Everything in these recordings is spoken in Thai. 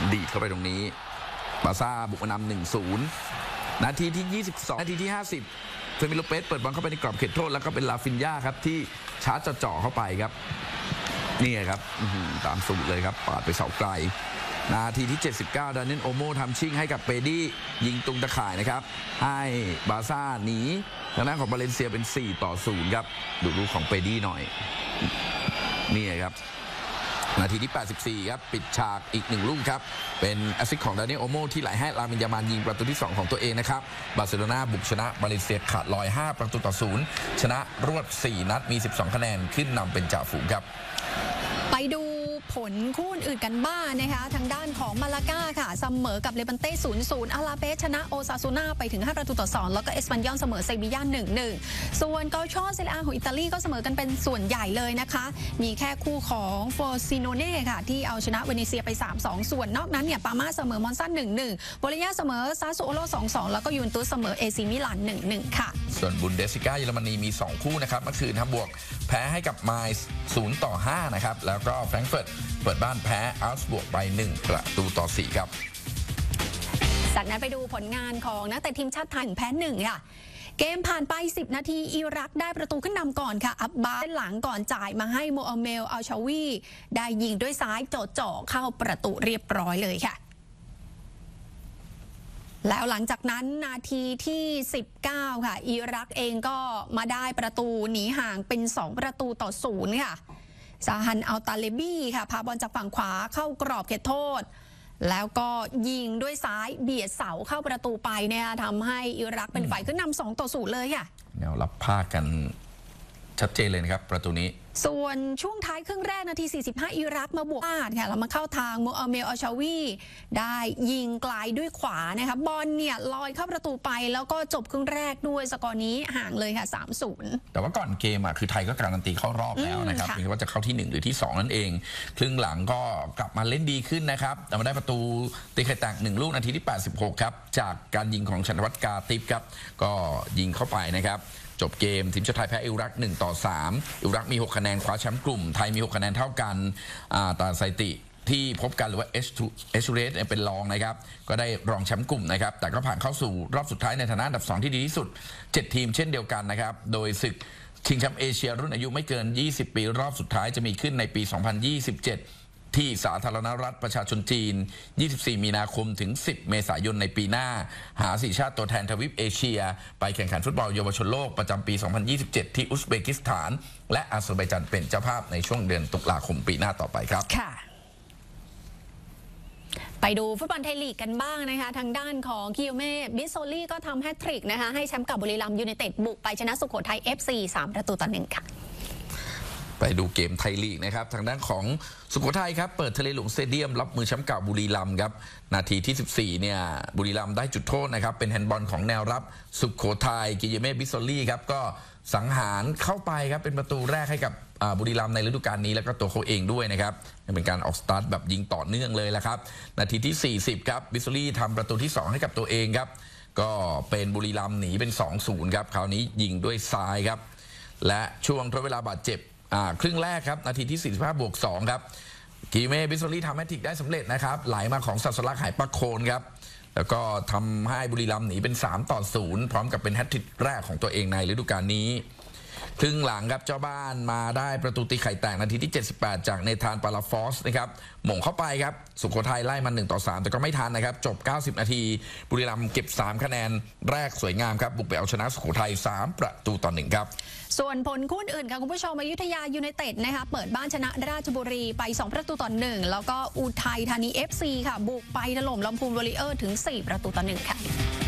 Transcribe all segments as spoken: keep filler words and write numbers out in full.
ดีดเข้าไปตรงนี้บาซ่าบุกมานำ หนึ่งศูนย์ นาทีที่ยี่สิบสองนาทีที่ห้าสิบเฟมิโลเปสเปิดบอลเข้าไปในกรอบเขตโทษแล้วก็เป็นลาฟินยาครับที่ชาร์จเจาะเข้าไปครับนี่ครับตามสูตรเลยครับปาดไปเสาไกลนาทีที่เจ็ดสิบเก้าดานิเอลโอโมทำชิ่งให้กับเปดี้ยิงตุงตะข่ายนะครับให้บาซ่าหนีทางด้านของบาเลนเซียเป็นสี่ต่อศูนย์ครับดูรูปของเปดี้หน่อยนี่ครับนาทีที่แปดสิบสี่ครับปิดฉากอีกหนึ่งลูกครับเป็นแอสซิสต์ของดานิเอลโอโมที่ไหลให้ลามินยามานยิงประตูที่สองของตัวเองนะครับบาร์เซโลนาบุกชนะบาเลนเซียขาดลอยห้าประตูต่อศูนย์ชนะรวดสี่นัดมีสิบสองคะแนนขึ้นนำเป็นจ่าฝูงครับไปดูผลคู่อื่นกันบ้างนะคะทางด้านของมาลาก้าค่ะเสมอกับเลบันเต้ ศูนย์ศูนย์ อาลาเบสชนะโอซาซูน่าไปถึงห้าประตูต่อสองแล้วก็เอสปันยอลเสมอเซบีย่า หนึ่งหนึ่ง ส่วนเกาโชเซเรียอาของอิตาลีก็เสมอกันเป็นส่วนใหญ่เลยนะคะมีแค่คู่ของโฟซิโนเน่ค่ะที่เอาชนะเวเนเซียไป สามสอง ส่วนนอกนั้นเนี่ยปาม่าเสมอมอนซัน หนึ่งหนึ่ง โบโลญญาเสมอซาซูโอโล สองสอง แล้วก็ยูเวนตุสเสมอเอซีมิลาน หนึ่งหนึ่ง ค่ะส่วนบุนเดสลิก้าเยอรมนีมีสองคู่นะครับเมื่อคืนครับบวกแพ้ให้กับไมซ์ ศูนย์ต่อห้านะครับแล้วก็แฟรงก์เฟิร์ตเปิดบ้านแพ้อัลส์บวกไปหนึ่งประตูต่อสี่ครับจากนั้นไปดูผลงานของนักเตะทีมชาติไทยแพ้หนึ่งค่ะเกมผ่านไปสิบนาทีอิรักได้ประตูขึ้นนำก่อนค่ะอับบาสหลังก่อนจ่ายมาให้โมอาเมลอัลชาวีได้ยิงด้วยซ้ายเจาะๆเข้าประตูเรียบร้อยเลยค่ะแล้วหลังจากนั้นนาทีที่สิบเก้าค่ะอิรักเองก็มาได้ประตูหนีห่างเป็นสองประตูต่อศูนย์ค่ะซาฮันอัลตาเลบีค่ะพาบอลจากฝั่งขวาเข้ากรอบเขตโทษแล้วก็ยิงด้วยซ้ายเบียดเสาเข้าประตูไปเนี่ยทำให้อิรักเป็นฝ่ายขึ้นนำสองต่อศูนย์เลยค่ะแนวรับภาคกันชัดเจนเลยนะครับประตูนี้ส่วนช่วงท้ายครึ่งแรกนาทีสี่สิบห้าอิรักมาบวกพลาดค่ะแล้วมาเข้าทางโมอาเมลอัลชาวีได้ยิงไกลด้วยขวานะคะบอลเนี่ยลอยเข้าประตูไปแล้วก็จบครึ่งแรกด้วยสกอร์นี้ห่างเลยค่ะ สามศูนย์แต่ว่าก่อนเกมอ่ะคือไทยก็การันตีเข้ารอบแล้วนะครับเพียงแค่ว่าจะเข้าที่หนึ่งหรือที่สองนั่นเองครึ่งหลังก็กลับมาเล่นดีขึ้นนะครับแต่มาได้ประตูตีไข่แตกหนึ่งลูกนาทีที่แปดสิบหกครับจากการยิงของชันวัฒน์กาติบครับก็ยิงเข้าไปนะครับจบเกมทีมชาติไทยแพ้อิรักหนึ่งต่อสามอิรักมีหกคะแนนคว้าแชมป์กลุ่มไทยมีหกคะแนนเท่ากันตามสถิติที่พบกันหรือว่าเอชเรสเป็นรองนะครับก็ได้รองแชมป์กลุ่มนะครับแต่ก็ผ่านเข้าสู่รอบสุดท้ายในฐานะอันดับสองที่ดีที่สุดเจ็ดทีมเช่นเดียวกันนะครับโดยศึกชิงแชมป์เอเชียรุ่นอายุไม่เกินยี่สิบปีรอบสุดท้ายจะมีขึ้นในปีสองพันยี่สิบเจ็ดที่สาธารณรัฐประชาชนจีนยี่สิบสี่มีนาคมถึงสิบเมษายนในปีหน้าหาสี่ชาติตัวแทนทวีปเอเชียไปแข่งขันฟุตบอลเยาวชนโลกประจำปีสองพันยี่สิบเจ็ดที่อุซเบกิสถานและอาเซอร์ไบจานเป็นเจ้าภาพในช่วงเดือนตุลาคมปีหน้าต่อไปครับค่ะไปดูฟุตบอลไทยลีกกันบ้างนะคะทางด้านของคิโยเม่บิโซลี่ก็ทำแฮตทริกนะคะให้แชมป์กับบุรีรัมย์ยูไนเต็ดบุกไปชนะสุโขทัย เอฟ ซี สามประตูต่อหนึ่งค่ะไปดูเกมไทยลีกนะครับทางด้านของสุโขทัยครับเปิดทะเลหลวงสเตเดียมรับมือแชมป์เก่าบุรีรัมย์ครับนาทีที่สิบสี่เนี่ยบุรีรัมย์ได้จุดโทษนะครับเป็นแฮนด์บอลของแนวรับสุโขทัยกิเยเม่บิโซลี่ครับก็สังหารเข้าไปครับเป็นประตูแรกให้กับบุรีรัมย์ในฤดูกาลนี้แล้วก็ตัวเขาเองด้วยนะครับเป็นการออกสตาร์ทแบบยิงต่อเนื่องเลยละครับนาทีที่สี่สิบครับบิโซลี่ทำประตูที่สองให้กับตัวเองครับก็เป็นบุรีรัมย์หนีเป็น สองศูนย์ ครับคราวนี้ยิงด้วยซ้ายครับและช่วงทดเวลาบาดเจ็บครึ่งแรกครับนาทีที่สี่สิบห้าบวกสองครับกิเมบิโซลี่ทำแฮตทริกได้สำเร็จนะครับไหลมาของสัสลักหายปะโคนครับแล้วก็ทำให้บุรีรัมย์หนีเป็นสามต่อศูนย์พร้อมกับเป็นแฮตทริกแรกของตัวเองในฤดูกาลนี้ครึ่งหลังครับเจ้าบ้านมาได้ประตูตีไข่แตกนาทีที่เจ็ดสิบแปดจากเนธานปาลาฟอสนะครับหม่งเข้าไปครับสุโขทัยไล่มาหนึ่งต่อสามแต่ก็ไม่ทันนะครับจบเก้าสิบนาทีบุรีรัมย์เก็บสามคะแนนแรกสวยงามครับบุกไปเอาชนะสุโขทัยสามประตูต่อหนึ่งครับส่วนผลคู่อื่นค่ะคุณผู้ชมอยุธยายูไนเต็ดนะคะเปิดบ้านชนะราชบุรีไปสองประตูต่อหนึ่งแล้วก็อุทัยธานี เอฟ ซี ค่ะบุกไปถล่มลำพูนวอริเออร์ถึงสี่ประตูต่อหนึ่งค่ะ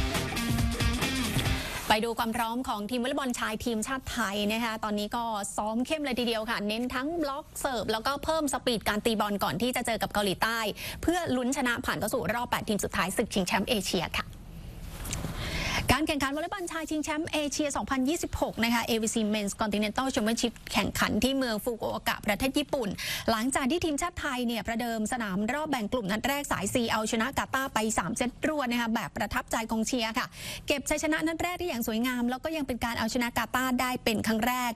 ไปดูความพร้อมของทีมวอลเลย์บอลชายทีมชาติไทยนะคะตอนนี้ก็ซ้อมเข้มเลยทีเดียวค่ะเน้นทั้งบล็อกเสิร์ฟแล้วก็เพิ่มสปีดการตีบอลก่อนที่จะเจอกับเกาหลีใต้เพื่อลุ้นชนะผ่านเข้าสู่รอบแปดทีมสุดท้ายศึกชิงแชมป์เอเชียค่ะการแข่งขันวอลเลย์บอลชายชิงแชมป์เอเชีย สองพันยี่สิบหก นะคะ เอ วี ซี Men's Continental Championship แข่งขันที่เมืองฟุกุโอกะประเทศญี่ปุ่นหลังจากที่ทีมชาติไทยเนี่ยประเดิมสนามรอบแบ่งกลุ่มนัดแรกสาย ซี เอาชนะกาตาร์ไปสามเซตรวดนะคะแบบประทับใจกองเชียร์ค่ะเก็บชัยชนะนัดแรกได้อย่างสวยงามแล้วก็ยังเป็นการเอาชนะกาตาร์ได้เป็นครั้งแรก